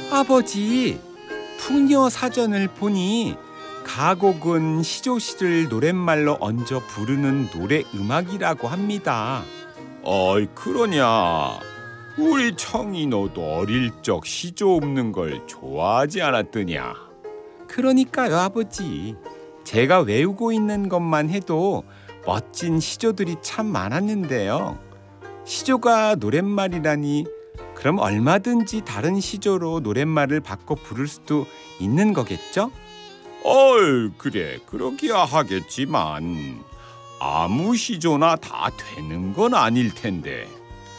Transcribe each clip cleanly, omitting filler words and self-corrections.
아버지, 풍요 사전을 보니 가곡은 시조시를 노랫말로 얹어 부르는 노래 음악이라고 합니다. 어이, 그러냐? 우리 청이 너도 어릴 적 시조 없는 걸 좋아하지 않았더냐? 그러니까요, 아버지. 제가 외우고 있는 것만 해도 멋진 시조들이 참 많았는데요. 시조가 노랫말이라니 그럼 얼마든지 다른 시조로 노랫말을 바꿔 부를 수도 있는 거겠죠? 어이, 그래, 그러기야 하겠지만 아무 시조나 다 되는 건 아닐 텐데.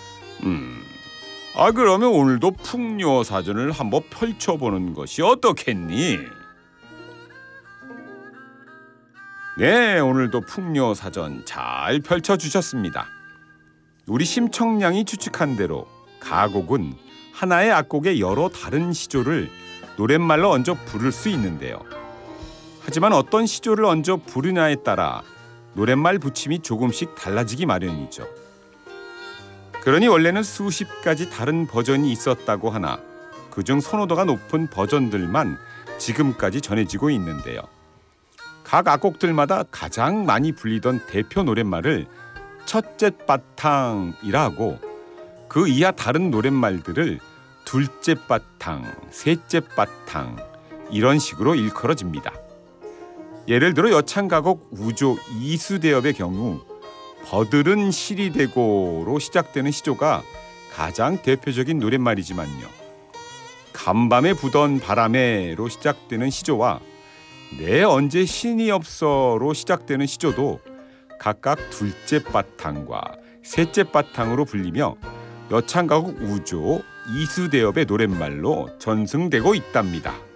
그러면 오늘도 풍요 사전을 한번 펼쳐보는 것이 어떻겠니? 네, 오늘도 풍요 사전 잘 펼쳐주셨습니다. 우리 심청량이 추측한 대로 가곡은 하나의 악곡에 여러 다른 시조를 노랫말로 얹어 부를 수 있는데요. 하지만 어떤 시조를 얹어 부르냐에 따라 노랫말 붙임이 조금씩 달라지기 마련이죠. 그러니 원래는 수십 가지 다른 버전이 있었다고 하나 그중 선호도가 높은 버전들만 지금까지 전해지고 있는데요. 각 악곡들마다 가장 많이 불리던 대표 노랫말을 첫째 바탕이라 하고 그 이하 다른 노랫말들을 둘째 바탕, 셋째 바탕 이런 식으로 일컬어집니다. 예를 들어 여창가곡 우조 이수대엽의 경우 버들은 실이 되고로 시작되는 시조가 가장 대표적인 노랫말이지만요. 간밤에 부던 바람에로 시작되는 시조와 내 언제 신이 없어로 시작되는 시조도 각각 둘째 바탕과 셋째 바탕으로 불리며 여창가곡 우조 이수대엽의 노랫말로 전승되고 있답니다.